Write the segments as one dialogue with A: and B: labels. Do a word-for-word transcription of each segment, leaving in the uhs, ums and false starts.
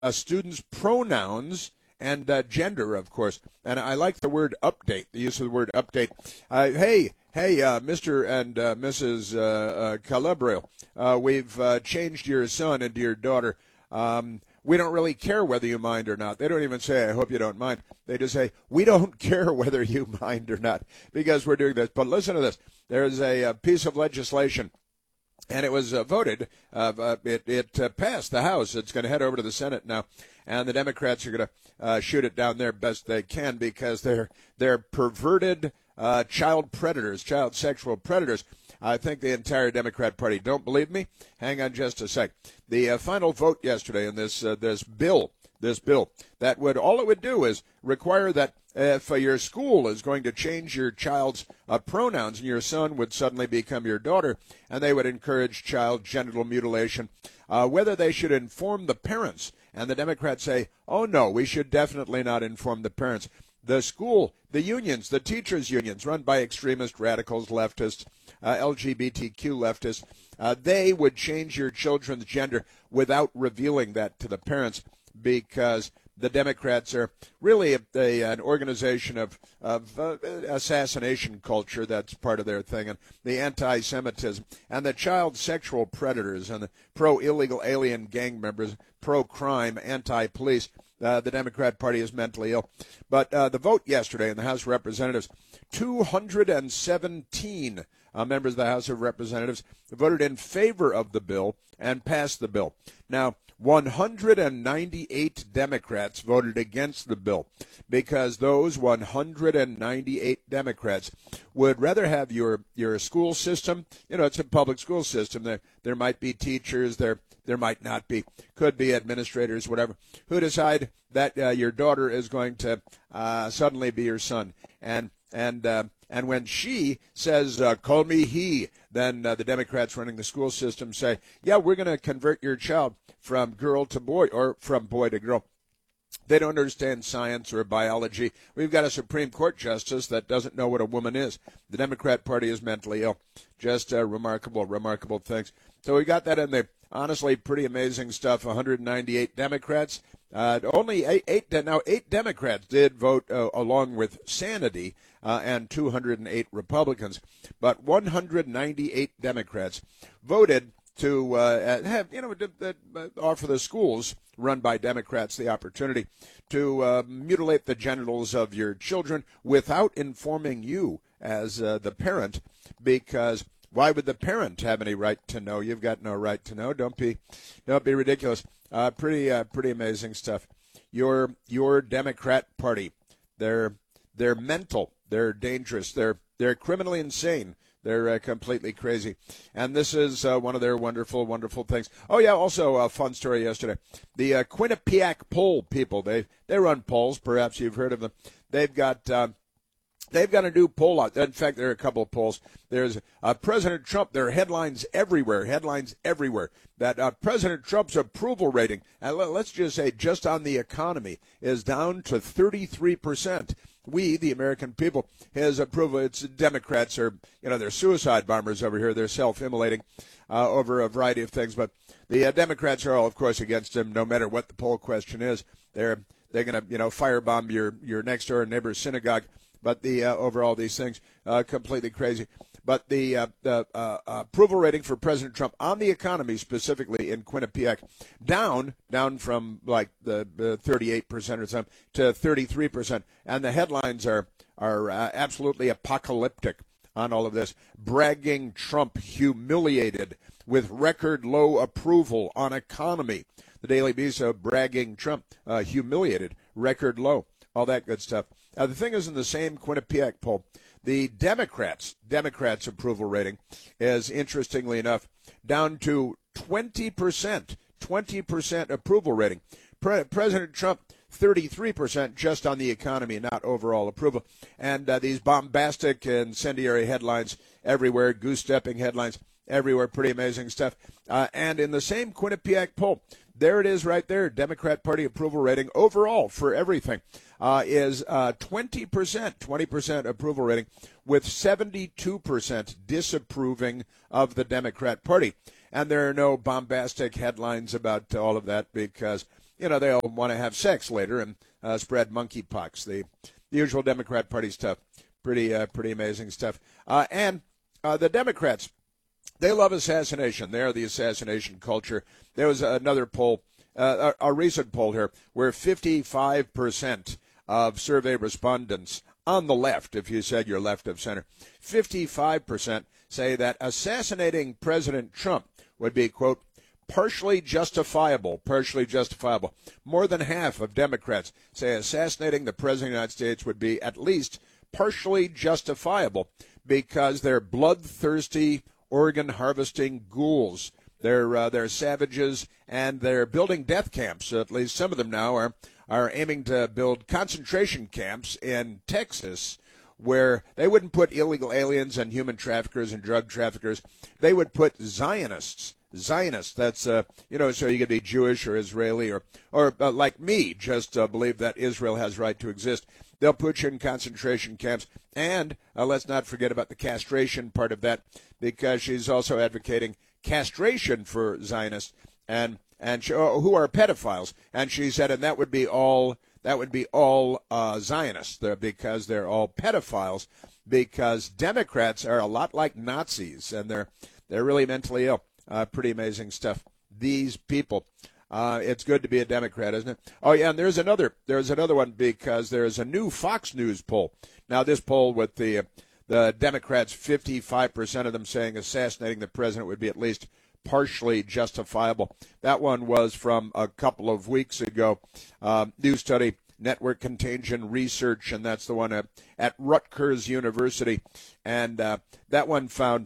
A: uh, students' pronouns and uh, gender, of course. And I like the word update, the use of the word update. Uh, hey, hey, uh, Mister and uh, Missus Uh, uh, Calabrio, uh, we've uh, changed your son into your daughter. Um, we don't really care whether you mind or not. They don't even say, I hope you don't mind. They just say, we don't care whether you mind or not because we're doing this. But listen to this. There's a, a piece of legislation, and it was uh, voted. Uh, uh, it it uh, passed the House. It's going to head over to the Senate now, and the Democrats are going to uh, shoot it down there best they can because they're they're perverted uh, child predators, child sexual predators. I think the entire Democrat Party. Don't believe me? Hang on just a sec. The uh, final vote yesterday in this uh, this bill, this bill that would all it would do is require that if uh, your school is going to change your child's uh, pronouns and your son would suddenly become your daughter, and they would encourage child genital mutilation, uh, whether they should inform the parents. And the Democrats say, oh, no, we should definitely not inform the parents. The school, the unions, the teachers' unions run by extremist radicals, leftists, uh, L G B T Q leftists, uh, they would change your children's gender without revealing that to the parents because the Democrats are really a, a, an organization of, of uh, assassination culture. That's part of their thing, and the anti-Semitism, and the child sexual predators, and the pro-illegal alien gang members, pro-crime, anti-police. Uh, the Democrat Party is mentally ill. But uh, the vote yesterday in the House of Representatives, two hundred seventeen uh, members of the House of Representatives voted in favor of the bill and passed the bill. Now, one hundred ninety-eight Democrats voted against the bill because those one hundred ninety-eight Democrats would rather have your, your school system. You know, it's a public school system. There, there might be teachers, there there might not be, could be administrators, whatever, who decide that uh, your daughter is going to uh, suddenly be your son. And and uh, and when she says, uh, call me he, then uh, the Democrats running the school system say, yeah, we're going to convert your child from girl to boy or from boy to girl. They don't understand science or biology. We've got a Supreme Court justice that doesn't know what a woman is. The Democrat Party is mentally ill. Just uh, remarkable, remarkable things. So we got that in there. Honestly, pretty amazing stuff. one hundred ninety-eight Democrats. Uh, only eight, eight, now eight Democrats did vote uh, along with sanity uh, and two hundred eight Republicans. But one hundred ninety-eight Democrats voted to uh, have, you know, to, to, uh, offer the schools run by Democrats the opportunity to uh, mutilate the genitals of your children without informing you as uh, the parent, because why would the parent have any right to know? You've got no right to know. Don't be, don't be ridiculous. Uh, pretty, uh, pretty amazing stuff. Your, your Democrat Party, they're, they're mental. They're dangerous. They're, they're criminally insane. They're uh, completely crazy. And this is uh, one of their wonderful, wonderful things. Oh, yeah, also a fun story yesterday. The uh, Quinnipiac poll people, they, they run polls. Perhaps you've heard of them. They've got... Uh, They've got a new poll out. In fact, there are a couple of polls. There's uh, President Trump. There are headlines everywhere, headlines everywhere, that uh, President Trump's approval rating, and let's just say just on the economy, is down to thirty-three percent. We, the American people, his approval, it's Democrats are, you know, they're suicide bombers over here. They're self-immolating uh, over a variety of things. But the uh, Democrats are all, of course, against him, no matter what the poll question is. They're they're going to, you know, firebomb your, your next-door neighbor's synagogue. But the uh, overall, these things uh, completely crazy. But the, uh, the uh, approval rating for President Trump on the economy, specifically in Quinnipiac, down down from like the, the thirty-eight percent or something to thirty-three percent. And the headlines are are uh, absolutely apocalyptic on all of this. Bragging Trump humiliated with record low approval on economy. The Daily Beast uh, bragging Trump uh, humiliated, record low, all that good stuff. Now, the thing is, in the same Quinnipiac poll, the Democrats' Democrats' approval rating is, interestingly enough, down to twenty percent, twenty percent approval rating. Pre- President Trump, thirty-three percent just on the economy, not overall approval. And uh, these bombastic, incendiary headlines everywhere, goose-stepping headlines everywhere, pretty amazing stuff. Uh, and in the same Quinnipiac poll, there it is right there, Democrat Party approval rating overall for everything uh, is uh, twenty percent, twenty percent approval rating, with seventy-two percent disapproving of the Democrat Party. And there are no bombastic headlines about all of that because you know, they all want to have sex later and uh, spread monkeypox. The, the usual Democrat Party stuff. Pretty, uh, pretty amazing stuff. Uh, and uh, the Democrats, they love assassination. They're the assassination culture. There was another poll, uh, a, a recent poll here, where fifty-five percent of survey respondents on the left, if you said you're left of center, fifty-five percent say that assassinating President Trump would be, quote, partially justifiable, partially justifiable. More than half of Democrats say assassinating the President of the United States would be at least partially justifiable because they're bloodthirsty, organ-harvesting ghouls. They're, uh, they're savages, and they're building death camps. At least some of them now are, are aiming to build concentration camps in Texas where they wouldn't put illegal aliens and human traffickers and drug traffickers. They would put Zionists. Zionists, that's, uh, you know, so you could be Jewish or Israeli or, or uh, like me, just uh, believe that Israel has right to exist. They'll put you in concentration camps. And uh, let's not forget about the castration part of that, because she's also advocating castration for Zionists and and she, uh, who are pedophiles. And she said, and that would be all that would be all uh, Zionists, they're, because they're all pedophiles. Because Democrats are a lot like Nazis, and they're they're really mentally ill. Uh, pretty amazing stuff. These people. Uh, it's good to be a Democrat, isn't it? Oh, yeah, and there's another there's another one, because there's a new Fox News poll. Now, this poll with the uh, the Democrats, fifty-five percent of them saying assassinating the president would be at least partially justifiable. That one was from a couple of weeks ago. Um, new study, Network Contagion Research, and that's the one at, at Rutgers University. And uh, that one found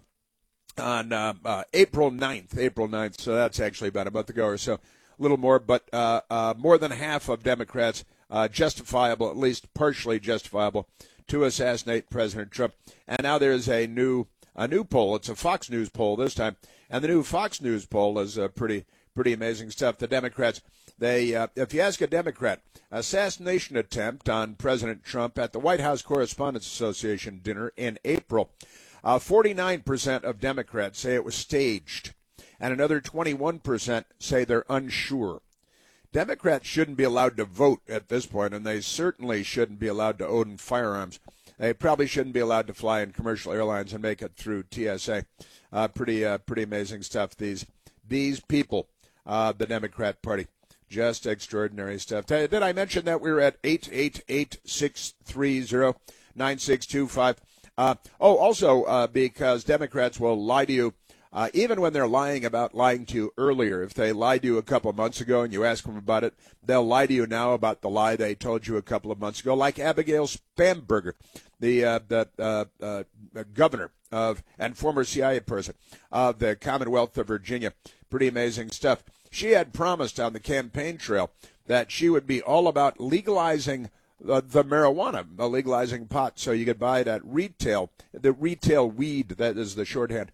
A: on uh, uh, April ninth, April ninth, so that's actually about a month ago or so. A little more, but uh, uh, more than half of Democrats uh, justifiable, at least partially justifiable, to assassinate President Trump. And now there's a new a new poll. It's a Fox News poll this time, and the new Fox News poll is uh, pretty pretty amazing stuff. The Democrats, they uh, if you ask a Democrat, assassination attempt on President Trump at the White House Correspondents Association dinner in April, uh, forty-nine percent of Democrats say it was staged. And another twenty-one percent say they're unsure. Democrats shouldn't be allowed to vote at this point, and they certainly shouldn't be allowed to own firearms. They probably shouldn't be allowed to fly in commercial airlines and make it through T S A. Uh, pretty, uh, pretty amazing stuff. These, these people, uh, the Democrat Party, just extraordinary stuff. Did I mention that we were at eight eight eight, six three zero, nine six two five? Uh, oh, also uh, because Democrats will lie to you. Uh, even when they're lying about lying to you earlier, if they lied to you a couple of months ago and you ask them about it, they'll lie to you now about the lie they told you a couple of months ago, like Abigail Spanberger, the uh, the uh, uh, governor of and former C I A person of the Commonwealth of Virginia. Pretty amazing stuff. She had promised on the campaign trail that she would be all about legalizing Uh, the marijuana, uh, legalizing pot, so you could buy it at retail, the retail weed, that is the shorthand.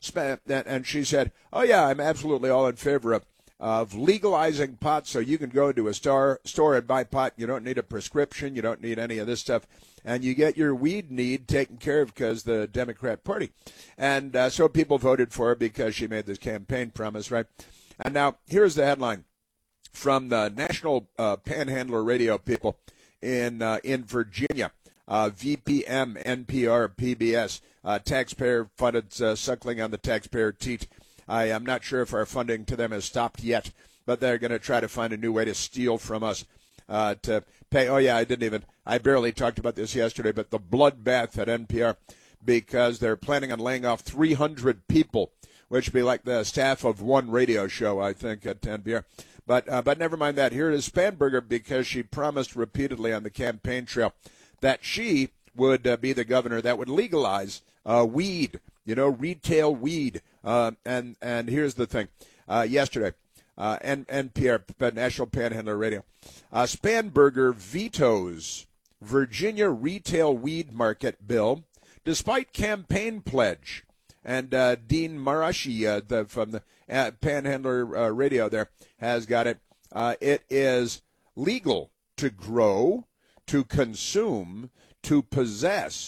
A: And she said, oh, yeah, I'm absolutely all in favor of, of legalizing pot, so you can go to a star, store and buy pot. You don't need a prescription. You don't need any of this stuff. And you get your weed need taken care of because the Democrat Party. And uh, so people voted for her because she made this campaign promise, right? And now here's the headline from the National uh, Panhandler Radio people in uh, in Virginia, uh, V P M, N P R, P B S, uh, taxpayer-funded, uh, suckling on the taxpayer teat. I am not sure if our funding to them has stopped yet, but they're going to try to find a new way to steal from us uh, to pay. Oh, yeah, I didn't even, I barely talked about this yesterday, but the bloodbath at N P R, because they're planning on laying off three hundred people, which would be like the staff of one radio show, I think, at N P R. But uh, but never mind that. Here is Spanberger, because she promised repeatedly on the campaign trail that she would uh, be the governor that would legalize uh, weed, you know, retail weed. Uh, and and here's the thing. Uh, yesterday, uh, N- NPR, National Panhandler Radio, uh, Spanberger vetoes Virginia retail weed market bill despite campaign pledge. And uh, Dean Marashi uh, the, from the uh, Panhandler uh, Radio there has got it. Uh, it is legal to grow, to consume, to possess,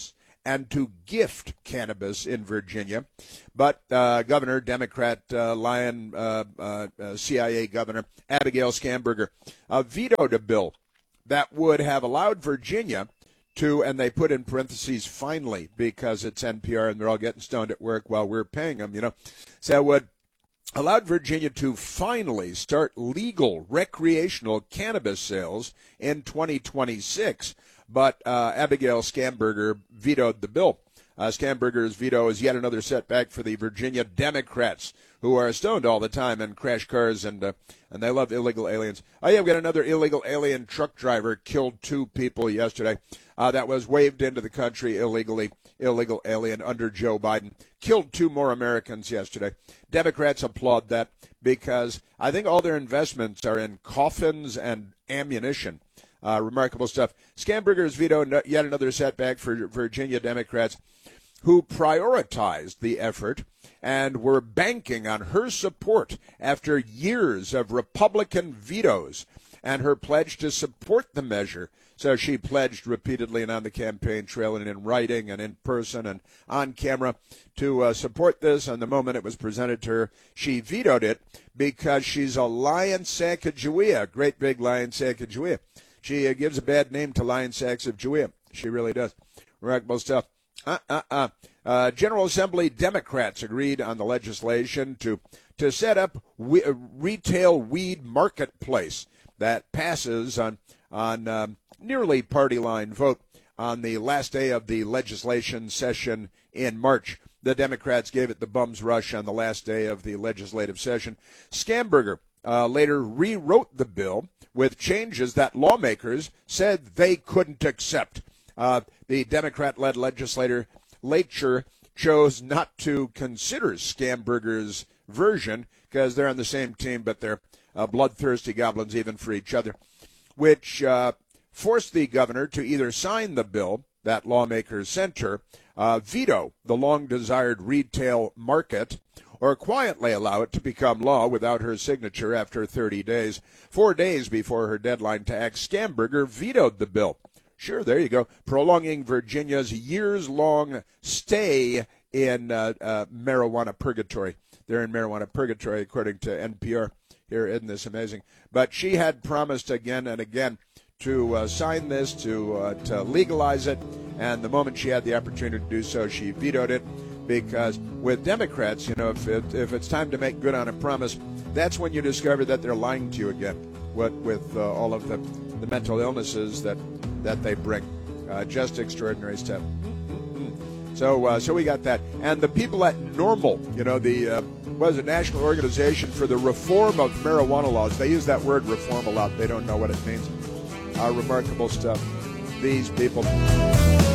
A: and to gift cannabis in Virginia. But uh, Governor, Democrat uh, Lyon, uh, uh, uh, C I A Governor Abigail Skamberger, uh, vetoed a bill that would have allowed Virginia to, and they put in parentheses, finally, because it's N P R and they're all getting stoned at work while we're paying them, you know. So it would allowed Virginia to finally start legal recreational cannabis sales in twenty twenty-six. But uh, Abigail Skamberger vetoed the bill. Uh, Skamberger's veto is yet another setback for the Virginia Democrats, who are stoned all the time and crash cars, and uh, and they love illegal aliens. Oh, yeah, we've got another illegal alien truck driver killed two people yesterday. Uh, that was waved into the country illegally, illegal alien under Joe Biden. Killed two more Americans yesterday. Democrats applaud that because I think all their investments are in coffins and ammunition. Uh, remarkable stuff. Skamberger's veto, yet another setback for Virginia Democrats, who prioritized the effort and were banking on her support after years of Republican vetoes and her pledge to support the measure. So she pledged repeatedly and on the campaign trail and in writing and in person and on camera to uh, support this. And the moment it was presented to her, she vetoed it because she's a Lion Sacagawea, great big Lion Sacagawea. She uh, gives a bad name to Lion Sacagawea. She really does. Remarkable stuff. Uh, uh, uh. Uh, General Assembly Democrats agreed on the legislation to to set up we, a retail weed marketplace that passes on on um, nearly party line vote on the last day of the legislation session in March. The Democrats gave it the bum's rush on the last day of the legislative session. Skamberger uh, later rewrote the bill with changes that lawmakers said they couldn't accept. Uh, the Democrat-led legislator Legislature chose not to consider Skamberger's version because they're on the same team, but they're uh, bloodthirsty goblins even for each other, which uh, forced the governor to either sign the bill that lawmakers sent her, uh, veto the long-desired retail market, or quietly allow it to become law without her signature after thirty days. Four days before her deadline to act, Skamberger vetoed the bill. Sure, there you go. Prolonging Virginia's years-long stay in uh, uh, marijuana purgatory. They're in marijuana purgatory, according to N P R. Here, isn't this amazing? But she had promised again and again to uh, sign this, to uh, to legalize it, and the moment she had the opportunity to do so, she vetoed it. Because with Democrats, you know, if it, if it's time to make good on a promise, that's when you discover that they're lying to you again. What with uh, all of the, the mental illnesses that that they bring, uh, just extraordinary stuff. So, uh, so we got that, and the people at NORML, you know, the uh, what is it, National Organization for the Reform of Marijuana Laws. They use that word reform a lot. They don't know what it means. Uh, remarkable stuff. These people.